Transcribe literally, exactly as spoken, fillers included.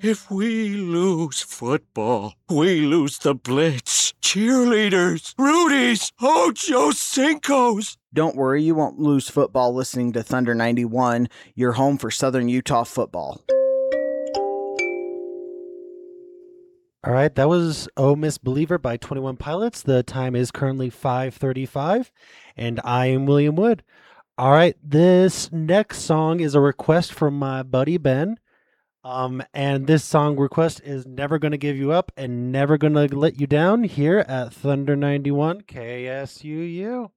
If we lose football, we lose the blitz, cheerleaders, Rudies, Ocho Cinco's. Don't worry, you won't lose football listening to Thunder ninety-one, your home for Southern Utah football. All right, that was Oh Miss Believer by twenty-one Pilots. The time is currently five thirty-five, and I am William Wood. All right, this next song is a request from my buddy Ben. Um, and this song request is Never Gonna Give You Up and Never Gonna Let You Down here at Thunder ninety-one K S U U.